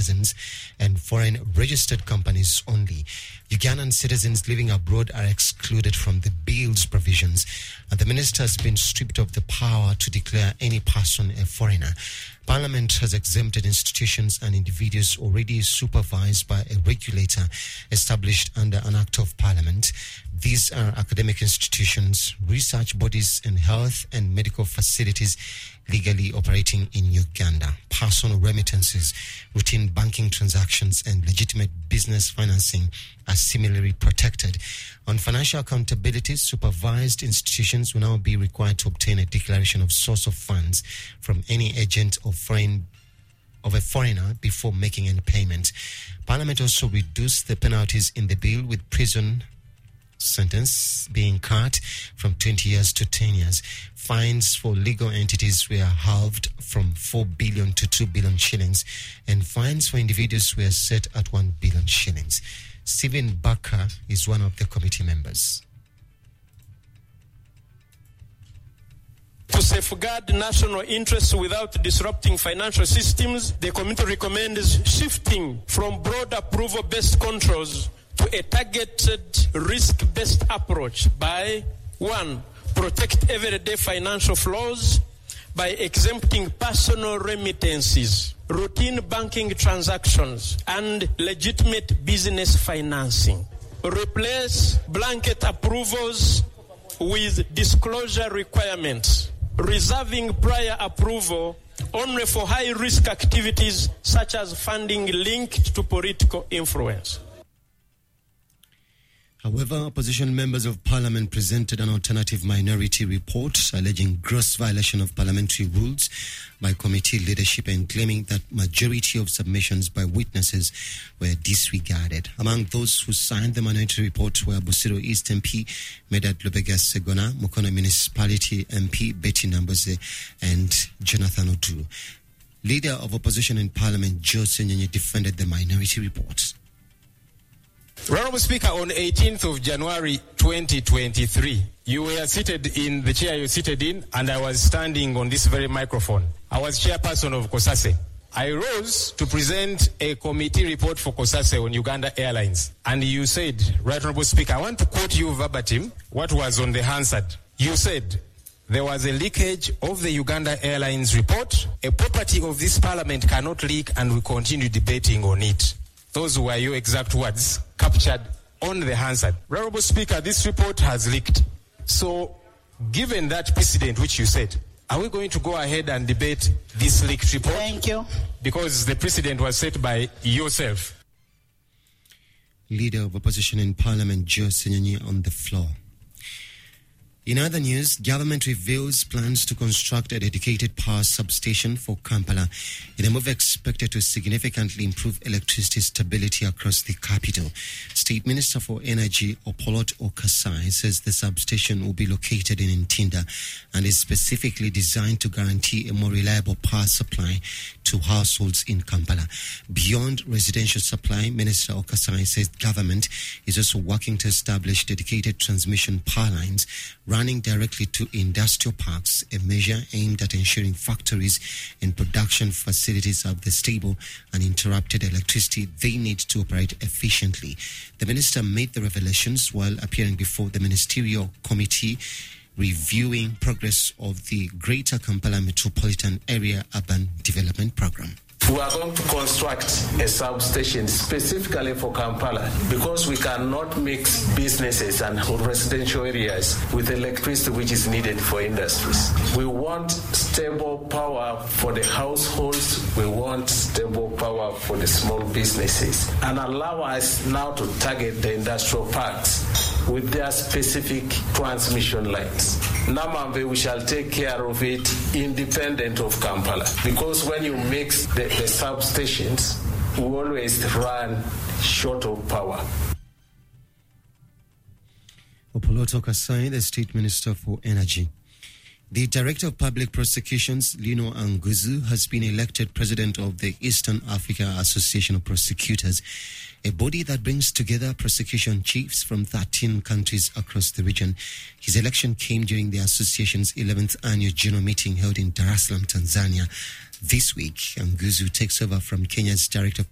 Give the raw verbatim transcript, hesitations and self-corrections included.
citizens and foreign registered companies only. Ugandan citizens living abroad are excluded from the bill's provisions, and the minister has been stripped of the power to declare any person a foreigner. Parliament has exempted institutions and individuals already supervised by a regulator established under an Act of Parliament. These are academic institutions, research bodies, and health and medical facilities legally operating in Uganda. Personal remittances, routine banking transactions, and legitimate business financing are similarly protected. On financial accountability, supervised institutions will now be required to obtain a declaration of source of funds from any agent or foreign of a foreigner before making any payment. Parliament also reduced the penalties in the bill, with prison sentence being cut from twenty years to ten years. Fines for legal entities were halved from four billion to two billion shillings, and fines for individuals were set at one billion shillings. Stephen Barker is one of the committee members. To safeguard national interests without disrupting financial systems, the committee recommends shifting from broad approval-based controls to a targeted risk-based approach by, one, protect everyday financial flows by exempting personal remittances, routine banking transactions, and legitimate business financing. Replace blanket approvals with disclosure requirements, reserving prior approval only for high-risk activities such as funding linked to political influence. However, opposition members of parliament presented an alternative minority report alleging gross violation of parliamentary rules by committee leadership and claiming that majority of submissions by witnesses were disregarded. Among those who signed the minority report were Busiro East M P Medad Lubega Segona, Mukono Municipality M P Betty Namboze, and Jonathan Odu. Leader of opposition in parliament Joe Senyenye defended the minority report. Honorable Speaker, on eighteenth of January twenty twenty-three, you were seated in the chair you're seated in, and I was standing on this very microphone. I was chairperson of COSASE. I rose to present a committee report for COSASE on Uganda Airlines. And you said, Right Honorable Speaker, I want to quote you verbatim what was on the Hansard. You said, there was a leakage of the Uganda Airlines report. A property of this parliament cannot leak, and we continue debating on it. Those were your exact words captured on the Hansard. Honorable Speaker, this report has leaked. So, given that precedent which you said, are we going to go ahead and debate this leaked report? Thank you. Because the precedent was set by yourself. Leader of opposition in parliament Joe Senyenye on the floor. In other news, government reveals plans to construct a dedicated power substation for Kampala in a move expected to significantly improve electricity stability across the capital. State Minister for Energy Opolot Okasai says the substation will be located in Ntinda and is specifically designed to guarantee a more reliable power supply to households in Kampala. Beyond residential supply, Minister Okasai says government is also working to establish dedicated transmission power lines running directly to industrial parks, a measure aimed at ensuring factories and production facilities have the stable and uninterrupted electricity they need to operate efficiently. The minister made the revelations while appearing before the ministerial committee reviewing progress of the Greater Kampala Metropolitan Area Urban Development Program. We are going to construct a substation specifically for Kampala because we cannot mix businesses and residential areas with electricity which is needed for industries. We want stable power for the households. We want stable power for the small businesses, and allow us now to target the industrial parks with their specific transmission lines. Namambe, we shall take care of it independent of Kampala, because when you mix the, the substations, we always run short of power. Opolot Okasai, the State Minister for Energy. The Director of Public Prosecutions, Lino Anguzu, has been elected President of the Eastern Africa Association of Prosecutors, a body that brings together prosecution chiefs from thirteen countries across the region. His election came during the association's eleventh annual general meeting held in Dar es Salaam, Tanzania. This week, Anguzu takes over from Kenya's Director of